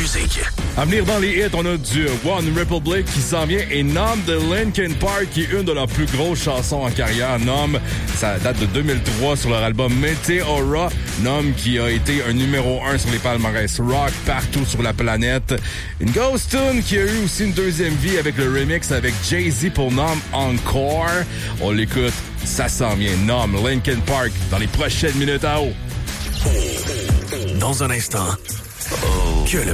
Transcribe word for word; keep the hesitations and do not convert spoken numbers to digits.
musique. À venir dans les hits, on a du One Republic qui s'en vient et nomme de Linkin Park, qui est une de leurs plus grosses chansons en carrière. Nomme, ça date de deux mille trois sur leur album Meteora. Nomme qui a été un numéro un sur les palmarès rock partout sur la planète. Une ghost tune qui a eu aussi une deuxième vie avec le remix avec Jay-Z pour Nomme Encore. On l'écoute, ça s'en vient. Nomme Linkin Park dans les prochaines minutes à haut. Dans un instant, que le